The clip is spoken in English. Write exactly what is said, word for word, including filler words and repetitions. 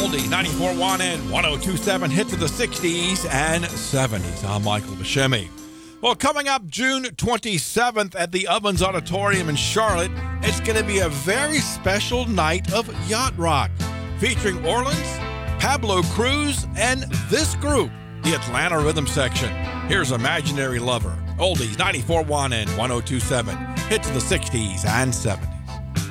Oldie ninety-four point one and one oh two point seven hits of the sixties and seventies. I'm Michael Buscemi. Well, coming up June twenty-seventh at the Ovens Auditorium in Charlotte, it's going to be a very special night of yacht rock, featuring Orleans, Pablo Cruz, and this group, the Atlanta Rhythm Section. Here's Imaginary Lover. Oldies ninety-four point one and one oh two point seven hits of the sixties and seventies.